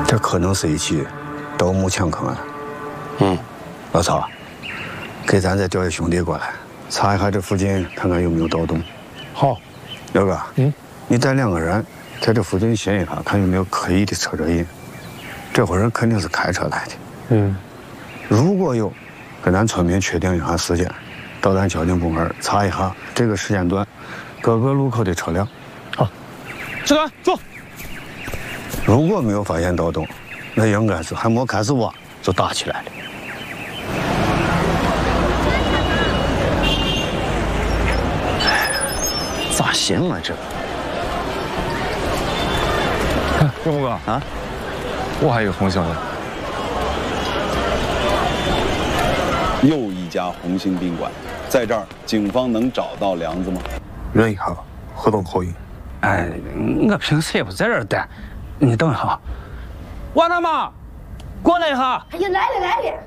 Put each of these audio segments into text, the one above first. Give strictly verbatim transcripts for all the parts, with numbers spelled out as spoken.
这可能是一起盗墓抢坑案。 嗯， 老曹，给咱再叫些兄弟过来，查一下这附近，看看有没有盗洞。 好， 刘哥， 嗯， 你带两个人在这附近寻一下，看有没有可疑的车辙印。这伙人肯定是开车来的。 嗯， 如果有，跟咱村民确定一下时间，到咱交警部门查一下这个时间段各个路口的车辆。 好，指导坐。 如果没有发现盗洞，那应该是还没开始挖就打起来了。 哎，咋行啊这？ 岳母哥啊， 我还有个红星呢。 又一家红星宾馆，在这儿，警方能找到梁子吗？ 认一下，何等口音？ 哎，我平时也不在这儿待，你等一下。王大妈，过来一下。 哎呀，来了来了，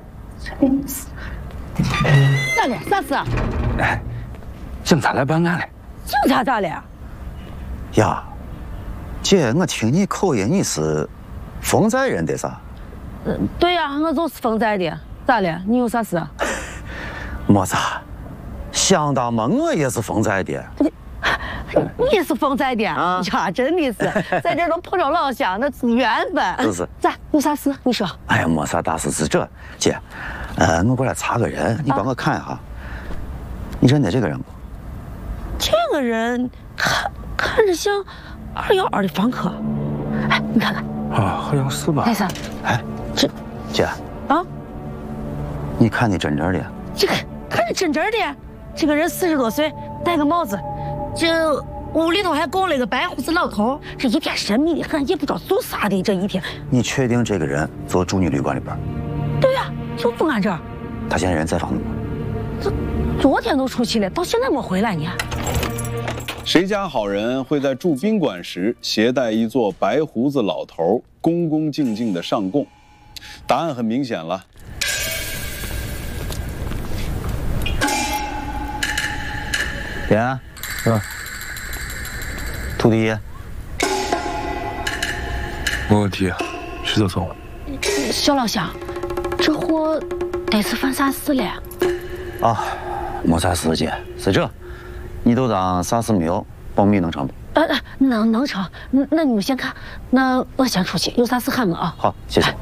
咋了？啥事啊？ 哎，警察来办案了。 警察咋了？ 呀，姐，我听你口音，你是丰寨人的啥？ 嗯，对呀、啊，我就是丰寨的。咋了？你有啥事？ 没啥，想当嘛，我也是丰寨的。 你也是丰寨的啊？呀，真的是，在这都碰着老乡，那是缘分。 是是。 咋？有啥事？你说。 哎呀，没啥大事，是这姐，呃，我过来查个人，你帮我看一下，啊、你认得这个人不？ 这个人看看着像二幺二的房客。哎，你看看。 啊，好像是吧。 那啥？ 哎， 这姐啊， 你看你真真的？ 这个看着真真的，这个人四十多岁，戴个帽子，这屋里头还供了一个白胡子老头，这一天神秘的很，也不知道做啥的。这一天， 你确定这个人就住你旅馆里边？ 对呀、啊，就住俺这儿。 他现在人在房里吗？ 这昨天都出去了，到现在没回来呢。 谁家好人会在住宾馆时携带一座白胡子老头，恭恭敬敬地上供？答案很明显了。 爹，啊，徒弟， 没问题，徐总总。 小老乡，这货得是犯啥事了？ 啊，没啥事姐，是这，你都当啥事没有，保密能成不？ 呃，能能成，那你们先看，那我先出去，有啥事喊我啊。 好，谢谢。